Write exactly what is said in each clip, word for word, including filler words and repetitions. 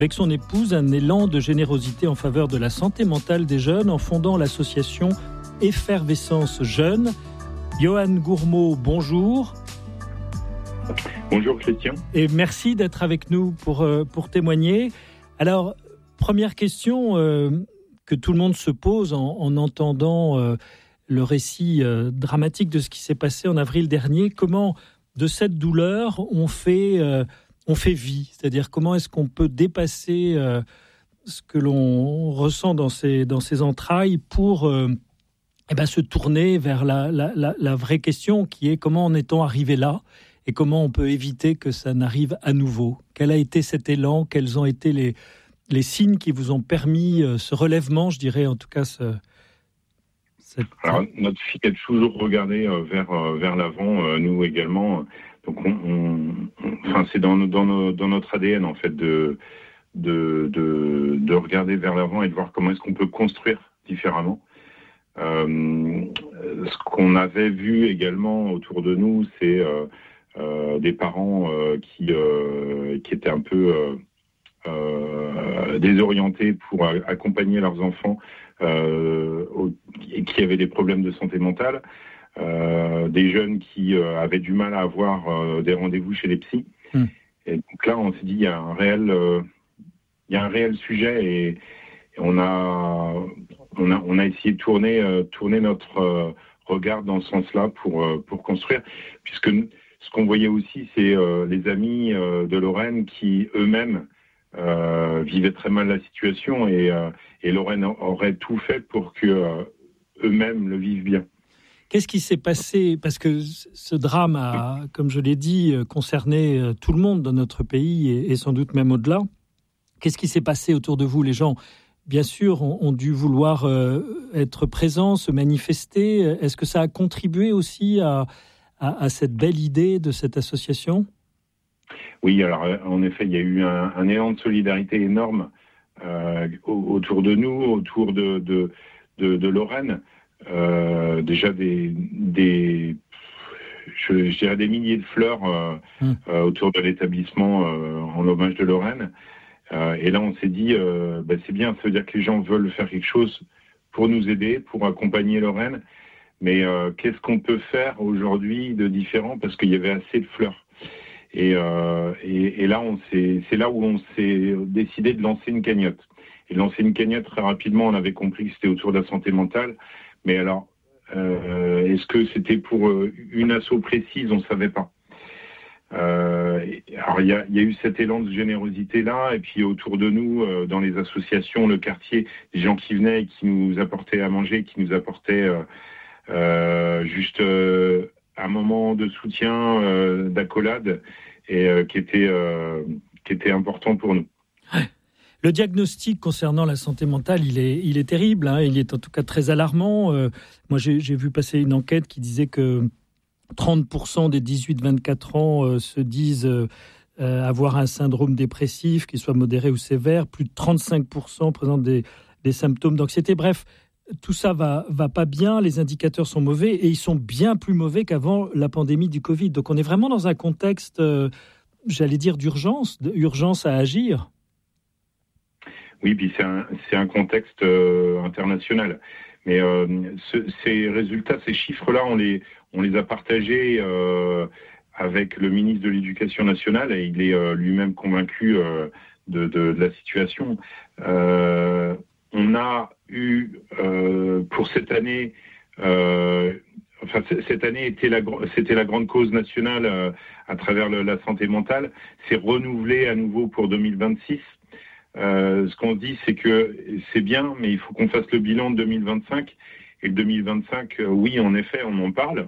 avec son épouse un élan de générosité en faveur de la santé mentale des jeunes en fondant l'association Effervescence Jeunes. Johan Gourmaud, bonjour. Bonjour Christian. Et merci d'être avec nous pour, euh, pour témoigner. Alors, première question euh, que tout le monde se pose en, en entendant euh, le récit euh, dramatique de ce qui s'est passé en avril dernier. Comment, de cette douleur, on fait... Euh, on fait vie, c'est-à-dire comment est-ce qu'on peut dépasser euh, ce que l'on ressent dans ses, dans ses entrailles pour euh, eh ben, se tourner vers la, la, la, la vraie question qui est comment en est-on arrivé là et comment on peut éviter que ça n'arrive à nouveau. Quel a été cet élan? Quels ont été les, les signes qui vous ont permis euh, ce relèvement, je dirais en tout cas ce, cette... Alors, notre fille a toujours regardé euh, vers, euh, vers l'avant, euh, nous également. Donc, on, on, on, enfin, c'est dans, dans, nos, dans notre A D N, en fait, de, de, de, de regarder vers l'avant et de voir comment est-ce qu'on peut construire différemment. Euh, ce qu'on avait vu également autour de nous, c'est euh, euh, des parents euh, qui, euh, qui étaient un peu euh, euh, désorientés pour a- accompagner leurs enfants euh, au, qui avaient des problèmes de santé mentale. Euh, des jeunes qui euh, avaient du mal à avoir euh, des rendez-vous chez les psys. Mmh. Et donc là, on s'est dit, il y a un réel, euh, il y a un réel sujet et, et on a, on a, on a essayé de tourner, euh, tourner notre euh, regard dans ce sens-là pour, euh, pour construire, puisque ce qu'on voyait aussi, c'est euh, les amis euh, de Lorraine qui eux-mêmes euh, vivaient très mal la situation et, euh, et Lorraine aurait tout fait pour que euh, eux-mêmes le vivent bien. Qu'est-ce qui s'est passé? Parce que ce drame a, comme je l'ai dit, concerné tout le monde dans notre pays et, et sans doute même au-delà. Qu'est-ce qui s'est passé autour de vous? Les gens, bien sûr, ont, ont dû vouloir euh, être présents, se manifester. Est-ce que ça a contribué aussi à, à, à cette belle idée de cette association? Oui, alors en effet, il y a eu un, un élan de solidarité énorme euh, autour de nous, autour de, de, de, de Lorraine. Euh, déjà des, des je, je dirais des milliers de fleurs euh, mmh. euh, autour de l'établissement euh, en hommage de Lorraine. Euh, et là, on s'est dit, euh, bah, c'est bien, ça veut dire que les gens veulent faire quelque chose pour nous aider, pour accompagner Lorraine. Mais euh, qu'est-ce qu'on peut faire aujourd'hui de différent parce qu'il y avait assez de fleurs. Et, euh, et, et là, on s'est, c'est là où on s'est décidé de lancer une cagnotte. Et de lancer une cagnotte très rapidement, on avait compris que c'était autour de la santé mentale. Mais alors, euh, est-ce que c'était pour euh, une asso précise? On ne savait pas. Euh, alors, il y a, y a eu cet élan de générosité-là, et puis autour de nous, euh, dans les associations, le quartier, des gens qui venaient et qui nous apportaient à manger, qui nous apportaient euh, euh, juste euh, un moment de soutien, euh, d'accolade, et euh, qui était, euh, qui était important pour nous. Le diagnostic concernant la santé mentale, il est, il est terrible, hein, il est en tout cas très alarmant. Euh, moi, j'ai, j'ai vu passer une enquête qui disait que trente pour cent des dix-huit vingt-quatre ans euh, se disent euh, avoir un syndrome dépressif, qu'il soit modéré ou sévère. Plus de trente-cinq pour cent présentent des, des symptômes d'anxiété. Bref, tout ça va, va pas bien, les indicateurs sont mauvais et ils sont bien plus mauvais qu'avant la pandémie du Covid. Donc on est vraiment dans un contexte, euh, j'allais dire, d'urgence, d'urgence à agir. Oui, puis c'est un, c'est un contexte euh, international. Mais euh, ce, ces résultats, ces chiffres-là, on les, on les a partagés euh, avec le ministre de l'Éducation nationale et il est euh, lui-même convaincu euh, de, de, de la situation. Euh, on a eu, euh, pour cette année, euh, enfin cette année était la, c'était la grande cause nationale euh, à travers le, la santé mentale. C'est renouvelé à nouveau pour deux mille vingt-six. Euh, ce qu'on dit, c'est que c'est bien, mais il faut qu'on fasse le bilan de deux mille vingt-cinq. Et le deux mille vingt-cinq, euh, oui, en effet, on en parle.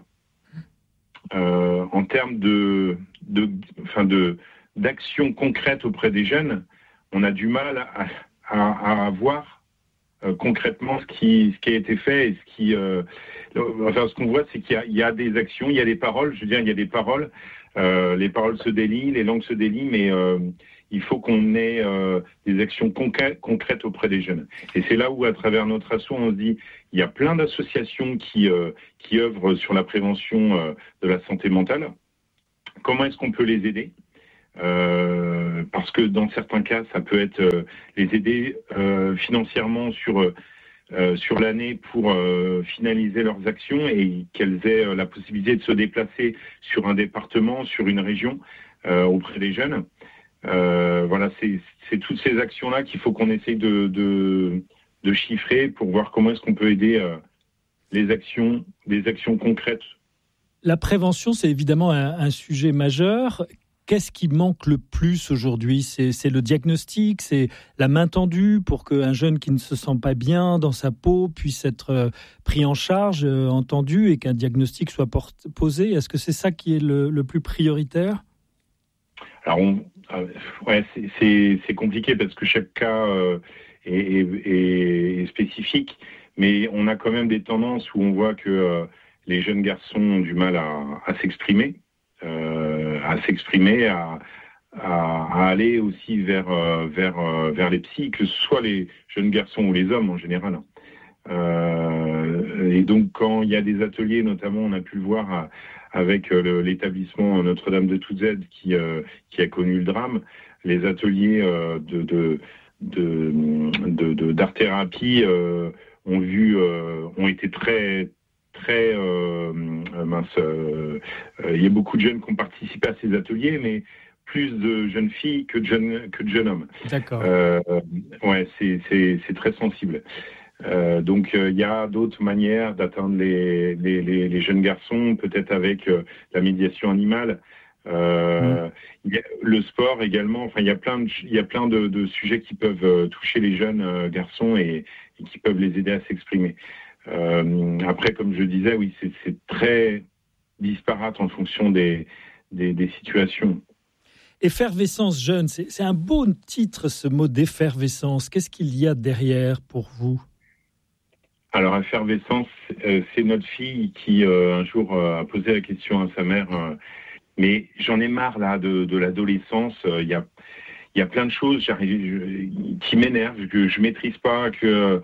Euh, en termes de, de, enfin de, d'action concrète auprès des jeunes, on a du mal à, à, à voir euh, concrètement ce qui, ce qui a été fait et ce qui, euh, enfin, ce qu'on voit, c'est qu'il y a, il y a des actions, il y a des paroles. Je veux dire, il y a des paroles. Euh, les paroles se délient, les langues se délient, mais euh, il faut qu'on ait euh, des actions concrètes, concrètes auprès des jeunes. Et c'est là où, à travers notre asso, on se dit, il y a plein d'associations qui, euh, qui œuvrent sur la prévention euh, de la santé mentale. Comment est-ce qu'on peut les aider ? euh, parce que dans certains cas, ça peut être euh, les aider euh, financièrement sur euh, sur l'année pour euh, finaliser leurs actions et qu'elles aient euh, la possibilité de se déplacer sur un département, sur une région euh, auprès des jeunes. Euh, voilà, c'est, c'est toutes ces actions-là qu'il faut qu'on essaye de, de, de chiffrer pour voir comment est-ce qu'on peut aider euh, les actions, des actions concrètes. La prévention, c'est évidemment un, un sujet majeur. Qu'est-ce qui manque le plus aujourd'hui ? c'est, c'est le diagnostic, c'est la main tendue pour qu'un jeune qui ne se sent pas bien dans sa peau puisse être euh, pris en charge, euh, entendu, et qu'un diagnostic soit porté, posé. Est-ce que c'est ça qui est le, le plus prioritaire ? Alors, on, euh, ouais, c'est, c'est, c'est compliqué parce que chaque cas euh, est, est, est spécifique, mais on a quand même des tendances où on voit que euh, les jeunes garçons ont du mal à, à s'exprimer, euh, à s'exprimer, à, à, à aller aussi vers, euh, vers, euh, vers les psys, que ce soit les jeunes garçons ou les hommes en général. Euh, et donc, quand il y a des ateliers, notamment, on a pu le voir à, avec le, l'établissement Notre-Dame de Toutes Aides qui, euh, qui a connu le drame, les ateliers euh, de, de, de, de, de, d'art-thérapie euh, ont vu, euh, ont été très, très euh, mince. Euh, euh, il y a beaucoup de jeunes qui ont participé à ces ateliers, mais plus de jeunes filles que de jeunes, que de jeunes hommes. D'accord. Euh, ouais, c'est, c'est, c'est très sensible. Euh, donc il euh, y a d'autres manières d'atteindre les, les, les, les jeunes garçons, peut-être avec euh, la médiation animale, euh, mmh. y a le sport également. Enfin, il y a plein de, il y a plein de, de sujets qui peuvent euh, toucher les jeunes euh, garçons et, et qui peuvent les aider à s'exprimer. Euh, après, comme je disais, oui, c'est, c'est très disparate en fonction des, des, des situations. Effervescence jeune, c'est, c'est un beau titre, ce mot d'effervescence. Qu'est-ce qu'il y a derrière pour vous ? Alors, effervescence, euh, c'est notre fille qui, euh, un jour, euh, a posé la question à sa mère, euh, mais j'en ai marre, là, de, de l'adolescence. Il euh, y, a, y a plein de choses j'arrive, qui m'énervent, que je maîtrise pas, que...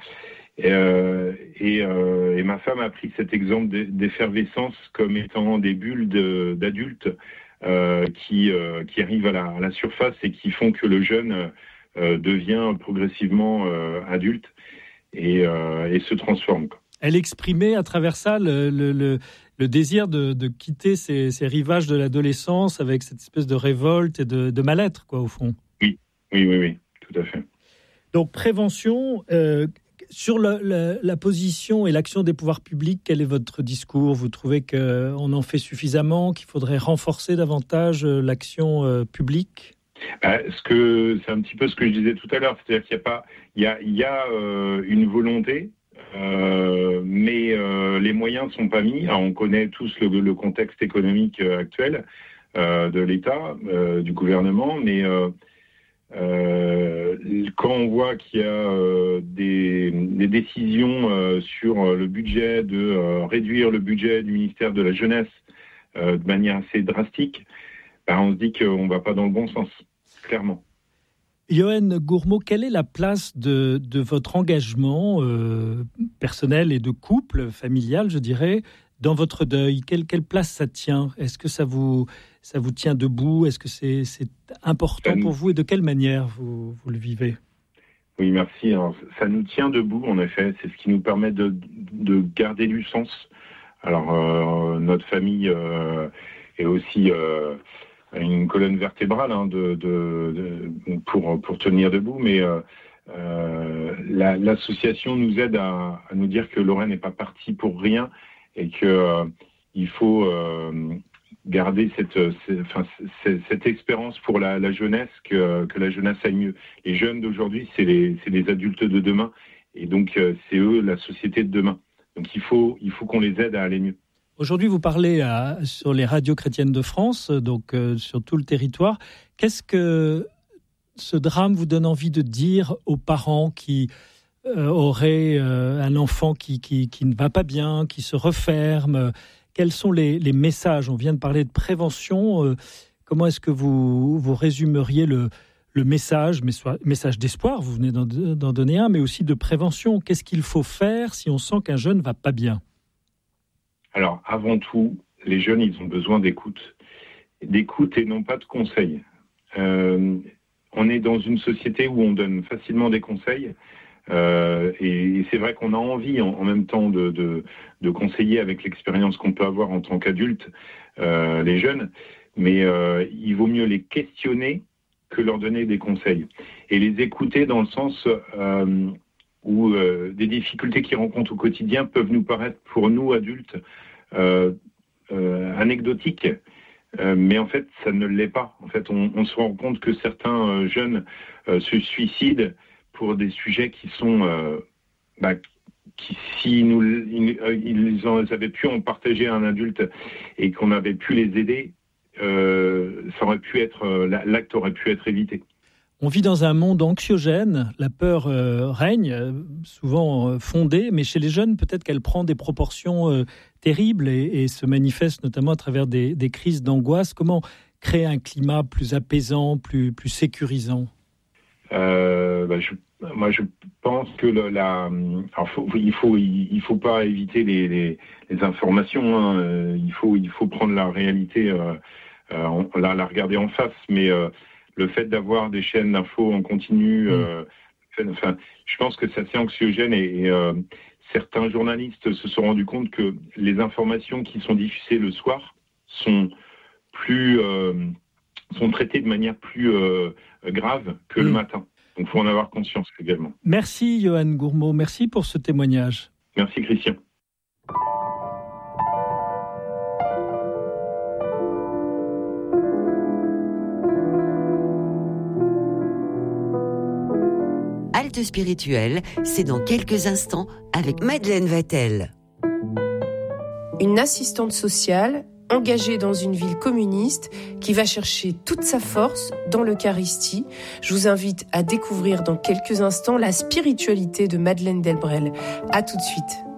Euh, et, euh, et ma femme a pris cet exemple d'effervescence comme étant des bulles de, d'adultes euh, qui, euh, qui arrivent à la, à la surface et qui font que le jeune euh, devient progressivement euh, adulte. Et, euh, et se transforme. Elle exprimait à travers ça le, le, le, le désir de, de quitter ces, ces rivages de l'adolescence avec cette espèce de révolte et de, de mal-être, quoi, au fond. Oui, oui, oui, oui, tout à fait. Donc, prévention, euh, sur le, le, la position et l'action des pouvoirs publics, quel est votre discours ? Vous trouvez qu'on en fait suffisamment, qu'il faudrait renforcer davantage l'action euh, publique ? Euh, ce que, c'est un petit peu ce que je disais tout à l'heure, c'est-à-dire qu'il y a pas, il y a, il y a euh, une volonté, euh, mais euh, les moyens sont pas mis. Alors, on connaît tous le, le contexte économique actuel euh, de l'État, euh, du gouvernement, mais euh, euh, quand on voit qu'il y a euh, des, des décisions euh, sur le budget, de euh, réduire le budget du ministère de la Jeunesse euh, de manière assez drastique, ben, on se dit qu'on ne va pas dans le bon sens. Clairement. Yoann Gourmaud, quelle est la place de, de votre engagement euh, personnel et de couple, familial, je dirais, dans votre deuil ? Quelle, quelle place ça tient ? Est-ce que ça vous, ça vous tient debout ? Est-ce que c'est, c'est important pour vous ? Et de quelle manière vous, vous le vivez ? Oui, merci. Alors, ça nous tient debout, en effet. C'est ce qui nous permet de, de garder du sens. Alors, euh, notre famille euh, est aussi... Euh, une colonne vertébrale hein, de, de, de, pour, pour tenir debout, mais euh, euh, la, l'association nous aide à, à nous dire que Lorraine n'est pas partie pour rien et qu'il euh, faut euh, garder cette, cette, enfin, cette, cette espérance pour la, la jeunesse, que, que la jeunesse aille mieux. Les jeunes d'aujourd'hui, c'est les, c'est les adultes de demain, et donc euh, c'est eux la société de demain. Donc il faut, il faut qu'on les aide à aller mieux. Aujourd'hui, vous parlez à, sur les radios chrétiennes de France, donc euh, sur tout le territoire. Qu'est-ce que ce drame vous donne envie de dire aux parents qui euh, auraient euh, un enfant qui, qui, qui ne va pas bien, qui se referme ? Quels sont les, les messages ? On vient de parler de prévention. Euh, comment est-ce que vous, vous résumeriez le, le message, mais soit, message d'espoir, vous venez d'en, d'en donner un, mais aussi de prévention ? Qu'est-ce qu'il faut faire si on sent qu'un jeune ne va pas bien ? Alors, avant tout, les jeunes, ils ont besoin d'écoute. D'écoute et non pas de conseils. euh, on est dans une société où on donne facilement des conseils. Euh, et, et c'est vrai qu'on a envie en, en même temps de, de, de conseiller avec l'expérience qu'on peut avoir en tant qu'adulte euh, les jeunes, mais euh, il vaut mieux les questionner que leur donner des conseils. Et les écouter dans le sens euh, où euh, des difficultés qu'ils rencontrent au quotidien peuvent nous paraître, pour nous adultes, euh, euh, anecdotiques, euh, mais en fait, ça ne l'est pas. En fait, on, on se rend compte que certains euh, jeunes euh, se suicident pour des sujets qui sont... Euh, bah, qui, si nous, ils, ils en avaient pu en partager à un adulte et qu'on avait pu les aider, euh, ça aurait pu être, l'acte aurait pu être évité. On vit dans un monde anxiogène, la peur euh, règne, euh, souvent euh, fondée, mais chez les jeunes, peut-être qu'elle prend des proportions euh, terribles et, et se manifeste notamment à travers des, des crises d'angoisse. Comment créer un climat plus apaisant, plus, plus sécurisant ? euh, bah, je, Moi, je pense que le, la, alors faut, il faut, il faut pas éviter les, les, les informations. Hein. Il faut, il faut prendre la réalité, euh, euh, la, la regarder en face, mais euh, le fait d'avoir des chaînes d'infos en continu, euh, enfin, je pense que c'est assez anxiogène et, et euh, certains journalistes se sont rendus compte que les informations qui sont diffusées le soir sont plus, euh, sont traitées de manière plus euh, grave que mmh. le matin. Donc, il faut en avoir conscience également. Merci, Johan Gourmaud. Merci pour ce témoignage. Merci, Christian. Halte spirituelle, c'est dans quelques instants avec Madeleine Vatel. Une assistante sociale engagée dans une ville communiste qui va chercher toute sa force dans l'Eucharistie. Je vous invite à découvrir dans quelques instants la spiritualité de Madeleine Delbrel. À tout de suite.